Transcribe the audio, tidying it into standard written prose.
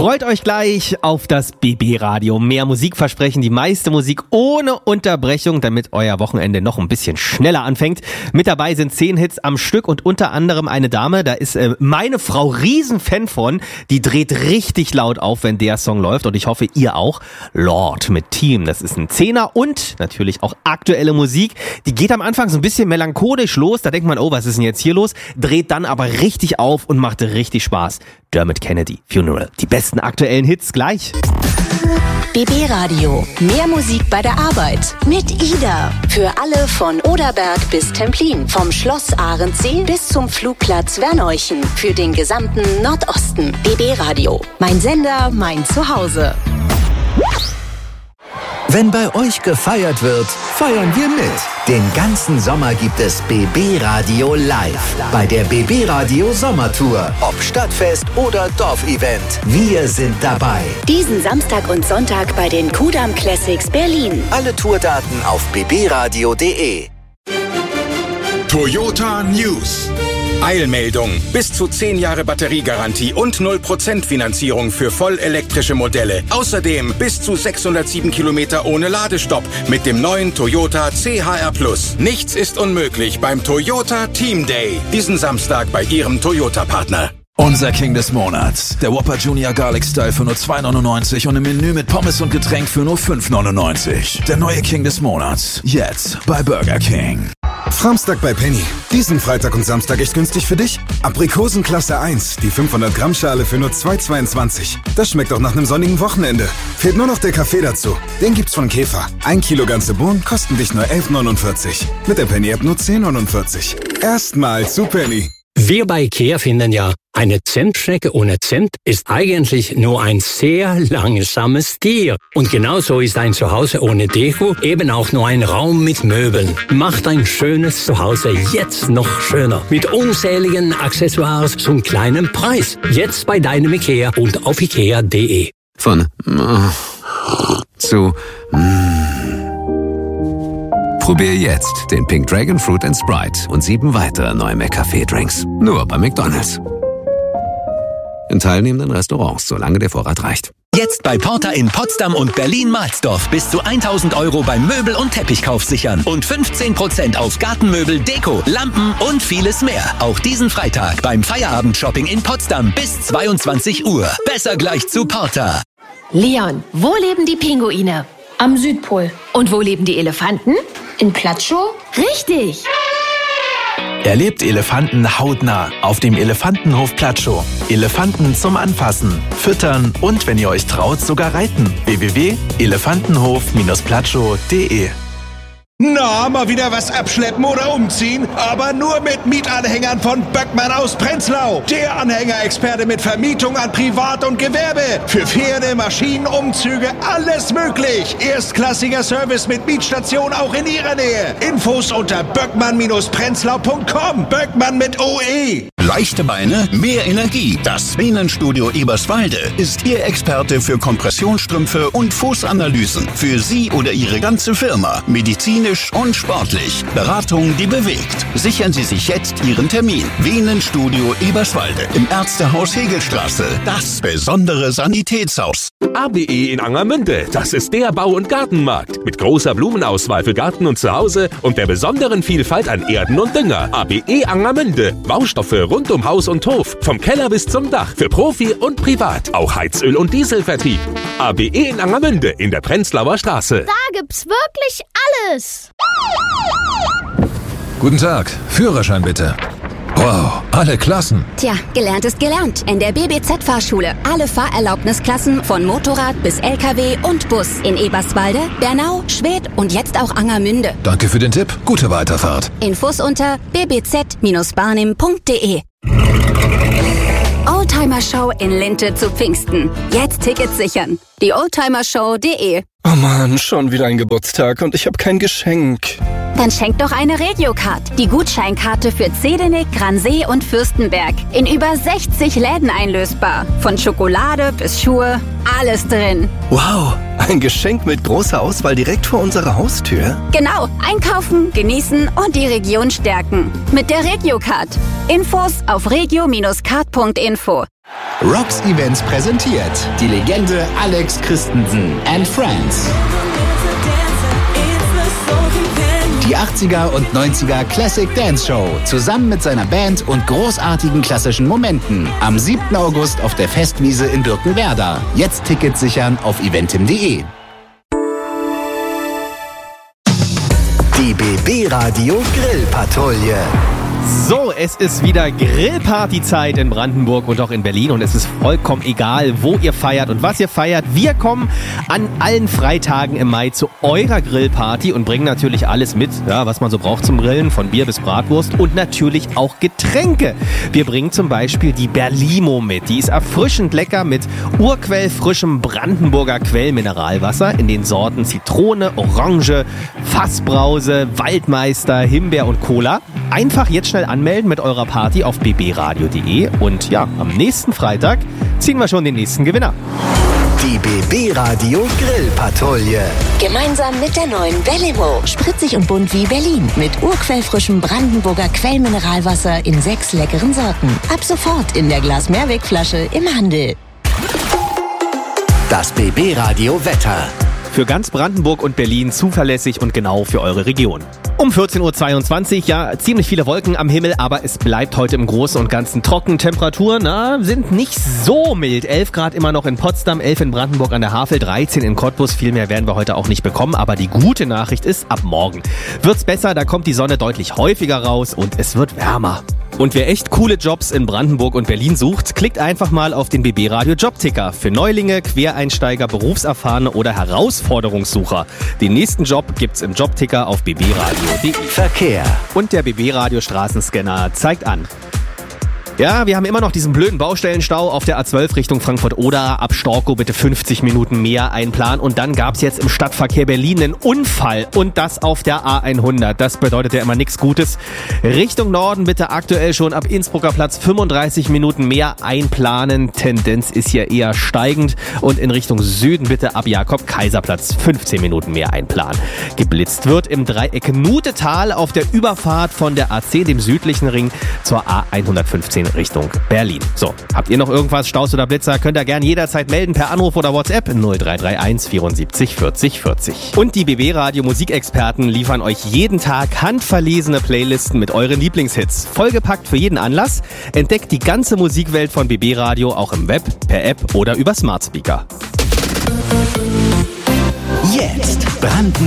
Freut euch gleich auf das BB-Radio. Mehr Musikversprechen, die meiste Musik ohne Unterbrechung, damit euer Wochenende noch ein bisschen schneller anfängt. Mit dabei sind 10 Hits am Stück und unter anderem eine Dame, da ist meine Frau Riesenfan von, die dreht richtig laut auf, wenn der Song läuft und ich hoffe, ihr auch. Lord mit Team, das ist ein 10er und natürlich auch aktuelle Musik. Die geht am Anfang so ein bisschen melancholisch los, da denkt man, oh, was ist denn jetzt hier los? Dreht dann aber richtig auf und macht richtig Spaß. Dermot Kennedy, Funeral. Die besten aktuellen Hits gleich. BB Radio. Mehr Musik bei der Arbeit. Mit Ida. Für alle von Oderberg bis Templin. Vom Schloss Arendsee bis zum Flugplatz Werneuchen. Für den gesamten Nordosten. BB Radio. Mein Sender, mein Zuhause. Wenn bei euch gefeiert wird, feiern wir mit. Den ganzen Sommer gibt es BB Radio live bei der BB Radio Sommertour. Ob Stadtfest oder Dorfevent, wir sind dabei. Diesen Samstag und Sonntag bei den Kudamm Classics Berlin. Alle Tourdaten auf bbradio.de. Toyota News. Eilmeldung. Bis zu 10 Jahre Batteriegarantie und 0% Finanzierung für vollelektrische Modelle. Außerdem bis zu 607 Kilometer ohne Ladestopp mit dem neuen Toyota CHR+. Nichts ist unmöglich beim Toyota Team Day. Diesen Samstag bei Ihrem Toyota-Partner. Unser King des Monats. Der Whopper Junior Garlic Style für nur 2,99 und im Menü mit Pommes und Getränk für nur 5,99. Der neue King des Monats. Jetzt bei Burger King. Samstag bei Penny. Diesen Freitag und Samstag echt günstig für dich? Aprikosen Klasse 1, die 500 Gramm Schale für nur 2,22. Das schmeckt doch nach einem sonnigen Wochenende. Fehlt nur noch der Kaffee dazu. Den gibt's von Käfer. 1 Kilo ganze Bohnen kosten dich nur 11,49. Mit der Penny App nur 10,49. Erstmal zu Penny. Wir bei IKEA finden ja, eine Zentschnecke ohne Zimt ist eigentlich nur ein sehr langsames Tier. Und genauso ist ein Zuhause ohne Deko eben auch nur ein Raum mit Möbeln. Macht ein schönes Zuhause jetzt noch schöner. Mit unzähligen Accessoires zum kleinen Preis. Jetzt bei deinem IKEA und auf ikea.de. Von zu Probier jetzt den Pink Dragon Fruit & Sprite und 7 weitere neue McCafé-Drinks. Nur bei McDonald's. In teilnehmenden Restaurants, solange der Vorrat reicht. Jetzt bei Porta in Potsdam und Berlin-Mahlsdorf bis zu 1.000 € beim Möbel- und Teppichkauf sichern. Und 15% auf Gartenmöbel, Deko, Lampen und vieles mehr. Auch diesen Freitag beim Feierabend-Shopping in Potsdam bis 22 Uhr. Besser gleich zu Porta. Leon, wo leben die Pinguine? Am Südpol. Und wo leben die Elefanten? In Platschow? Richtig! Erlebt Elefanten hautnah auf dem Elefantenhof Platschow. Elefanten zum Anfassen, Füttern und, wenn ihr euch traut, sogar reiten. www.elefantenhof-platschow.de. Na, mal wieder was abschleppen oder umziehen? Aber nur mit Mietanhängern von Böckmann aus Prenzlau. Der Anhängerexperte mit Vermietung an Privat und Gewerbe. Für Pferde, Maschinen, Umzüge, alles möglich. Erstklassiger Service mit Mietstation auch in Ihrer Nähe. Infos unter böckmann-prenzlau.com. Böckmann mit OE. Leichte Beine, mehr Energie. Das Venenstudio Eberswalde ist Ihr Experte für Kompressionsstrümpfe und Fußanalysen. Für Sie oder Ihre ganze Firma. Medizinisch und sportlich. Beratung, die bewegt. Sichern Sie sich jetzt Ihren Termin. Venenstudio Eberswalde im Ärztehaus Hegelstraße. Das besondere Sanitätshaus. ABE in Angermünde. Das ist der Bau- und Gartenmarkt. Mit großer Blumenauswahl für Garten und Zuhause und der besonderen Vielfalt an Erden und Dünger. ABE Angermünde. Baustoffe rund um Haus und Hof. Vom Keller bis zum Dach. Für Profi und Privat. Auch Heizöl- und Dieselvertrieb. ABE in Angermünde in der Prenzlauer Straße. Da gibt's wirklich alles. Guten Tag. Führerschein bitte. Wow, alle Klassen. Tja, gelernt ist gelernt. In der BBZ-Fahrschule. Alle Fahrerlaubnisklassen von Motorrad bis LKW und Bus. In Eberswalde, Bernau, Schwedt und jetzt auch Angermünde. Danke für den Tipp. Gute Weiterfahrt. Infos unter bbz-barnim.de. Oldtimer-Show in Linte zu Pfingsten. Jetzt Tickets sichern. Die Oldtimershow.de. Oh Mann, schon wieder ein Geburtstag und ich habe kein Geschenk. Dann schenkt doch eine Regiocard. Die Gutscheinkarte für Zedenick, Gransee und Fürstenberg. In über 60 Läden einlösbar. Von Schokolade bis Schuhe, alles drin. Wow, ein Geschenk mit großer Auswahl direkt vor unserer Haustür? Genau, einkaufen, genießen und die Region stärken. Mit der Regiocard. Infos auf regio-card.info. Rocks Events präsentiert die Legende Alex Christensen and Friends. Die 80er und 90er Classic Dance Show zusammen mit seiner Band und großartigen klassischen Momenten. Am 7. August auf der Festwiese in Birkenwerder. Jetzt Tickets sichern auf eventim.de. Die BB Radio Grillpatrouille. So, es ist wieder Grillpartyzeit in Brandenburg und auch in Berlin und es ist vollkommen egal, wo ihr feiert und was ihr feiert. Wir kommen an allen Freitagen im Mai zu eurer Grillparty und bringen natürlich alles mit, ja, was man so braucht zum Grillen, von Bier bis Bratwurst und natürlich auch Getränke. Wir bringen zum Beispiel die Berlimo mit. Die ist erfrischend lecker mit urquellfrischem Brandenburger Quellmineralwasser in den Sorten Zitrone, Orange, Fassbrause, Waldmeister, Himbeer und Cola. Einfach jetzt schnell anmelden mit eurer Party auf bbradio.de und ja, am nächsten Freitag ziehen wir schon den nächsten Gewinner. Die BB Radio Grillpatrouille. Gemeinsam mit der neuen Berlimo. Spritzig und bunt wie Berlin. Mit urquellfrischem Brandenburger Quellmineralwasser in 6 leckeren Sorten. Ab sofort in der Glas-Mehrwegflasche im Handel. Das BB Radio Wetter. Für ganz Brandenburg und Berlin zuverlässig und genau für eure Region. Um 14.22 Uhr, ja, ziemlich viele Wolken am Himmel, aber es bleibt heute im Großen und Ganzen trocken. Temperaturen sind nicht so mild. 11 Grad immer noch in Potsdam, 11 in Brandenburg an der Havel, 13 in Cottbus. Viel mehr werden wir heute auch nicht bekommen, aber die gute Nachricht ist, ab morgen wird's besser, da kommt die Sonne deutlich häufiger raus und es wird wärmer. Und wer echt coole Jobs in Brandenburg und Berlin sucht, klickt einfach mal auf den BB Radio Jobticker. Für Neulinge, Quereinsteiger, Berufserfahrene oder Herausforderungssucher. Den nächsten Job gibt's im Jobticker auf bbradio.de. Verkehr. Und der BB Radio Straßenscanner zeigt an. Ja, wir haben immer noch diesen blöden Baustellenstau auf der A12 Richtung Frankfurt-Oder. Ab Storkow bitte 50 Minuten mehr einplanen. Und dann gab's jetzt im Stadtverkehr Berlin einen Unfall. Und das auf der A100. Das bedeutet ja immer nichts Gutes. Richtung Norden bitte aktuell schon ab Innsbrucker Platz 35 Minuten mehr einplanen. Tendenz ist hier eher steigend. Und in Richtung Süden bitte ab Jakob-Kaiser-Platz 15 Minuten mehr einplanen. Geblitzt wird im Dreieck Nutetal auf der Überfahrt von der A10, dem südlichen Ring, zur A115. Richtung Berlin. So, habt ihr noch irgendwas, Staus oder Blitzer, könnt ihr gerne jederzeit melden per Anruf oder WhatsApp 0331 74 40 40. Und die BB Radio Musikexperten liefern euch jeden Tag handverlesene Playlisten mit euren Lieblingshits. Vollgepackt für jeden Anlass. Entdeckt die ganze Musikwelt von BB Radio auch im Web, per App oder über Smart Speaker. Jetzt Brandenburg.